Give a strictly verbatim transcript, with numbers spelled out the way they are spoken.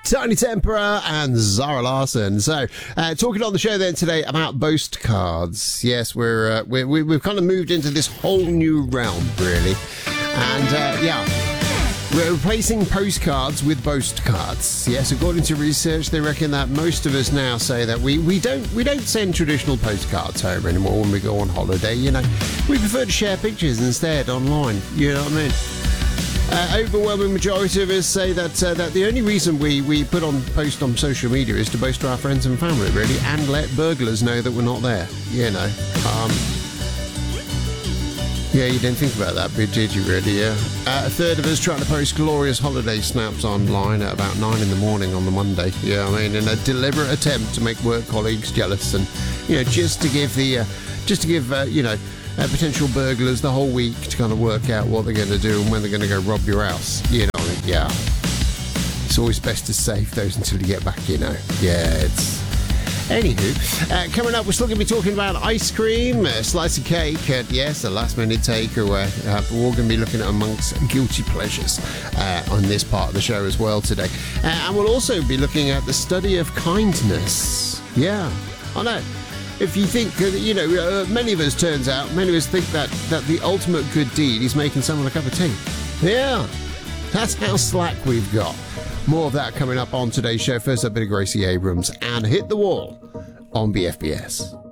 Tiny Tempera and Zara Larsson. So, uh, talking on the show then today about boast cards. Yes, we're, uh, we're we, we've kind of moved into this whole new realm, really. And, uh, yeah, we're replacing postcards with boast cards. Yes, according to research, they reckon that most of us now say that we, we don't we don't send traditional postcards home anymore when we go on holiday. You know, we prefer to share pictures instead online. You know what I mean? Uh, overwhelming majority of us say that uh, that the only reason we, we put on post on social media is to boast to our friends and family, really, and let burglars know that we're not there. You know. Um, yeah, you didn't think about that bit, did you, really? Yeah. Uh, a third of us trying to post glorious holiday snaps online at about nine in the morning on the Monday. Yeah, I mean, in a deliberate attempt to make work colleagues jealous, and you know, just to give the, uh, just to give, uh, you know. Uh, potential burglars the whole week to kind of work out what they're going to do and when they're going to go rob your house. You know, yeah. It's always best to save those until you get back, you know. Yeah, it's... Anywho, uh, coming up, we're still going to be talking about ice cream, a slice of cake, and yes, a last-minute takeaway. Uh, but we're going to be looking at amongst guilty pleasures uh, on this part of the show as well today. Uh, and we'll also be looking at the study of kindness. Yeah, I know. If you think, you know, uh, many of us, turns out, many of us think that, that the ultimate good deed is making someone a cup of tea. Yeah, that's how slack we've got. More of that coming up on today's show. First up, a bit of Gracie Abrams and Hit the Wall on B F B S.